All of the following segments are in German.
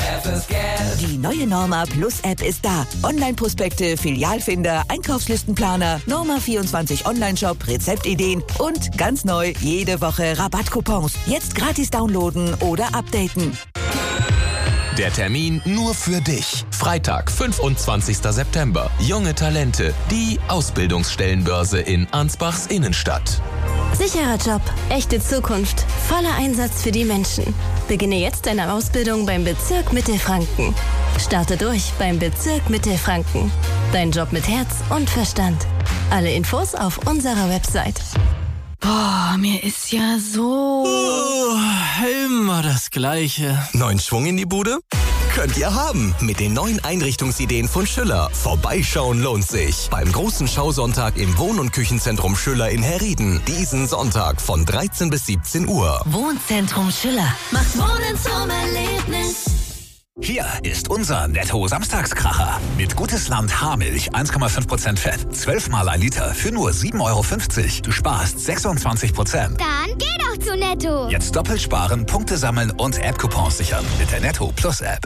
Die neue Norma Plus App ist da. Online-Prospekte, Filialfinder, Einkaufslistenplaner, Norma 24 Online-Shop, Rezeptideen und ganz neu jede Woche Rabattcoupons. Jetzt gratis downloaden oder updaten. Der Termin nur für dich. Freitag, 25. September. Junge Talente. Die Ausbildungsstellenbörse in Ansbachs Innenstadt. Sicherer Job, echte Zukunft, voller Einsatz für die Menschen. Beginne jetzt deine Ausbildung beim Bezirk Mittelfranken. Starte durch beim Bezirk Mittelfranken. Dein Job mit Herz und Verstand. Alle Infos auf unserer Website. Boah, mir ist ja so... Immer das Gleiche. Neuen Schwung in die Bude? Könnt ihr haben. Mit den neuen Einrichtungsideen von Schüller. Vorbeischauen lohnt sich. Beim großen Schausonntag im Wohn- und Küchenzentrum Schüller in Herrieden. Diesen Sonntag von 13 bis 17 Uhr. Wohnzentrum Schüller. Macht Wohnen zum Erlebnis. Hier ist unser Netto-Samstagskracher. Mit Gutes Land Haarmilch 1,5% Fett. 12-mal ein Liter für nur 7,50 €. Du sparst 26%. Dann geh doch zu Netto. Jetzt doppelt sparen, Punkte sammeln und App-Coupons sichern. Mit der Netto Plus App.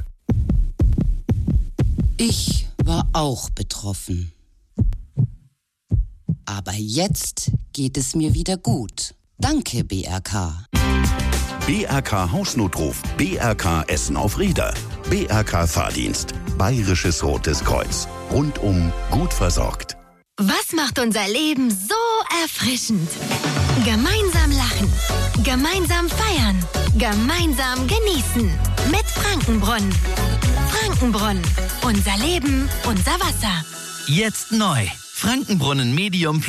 Ich war auch betroffen. Aber jetzt geht es mir wieder gut. Danke, BRK. BRK Hausnotruf, BRK Essen auf Rieder, BRK Fahrdienst, Bayerisches Rotes Kreuz. Rundum gut versorgt. Was macht unser Leben so erfrischend? Gemeinsam lachen, gemeinsam feiern, gemeinsam genießen. Mit Frankenbrunnen. Frankenbrunnen. Unser Leben, unser Wasser. Jetzt neu. Frankenbrunnen Medium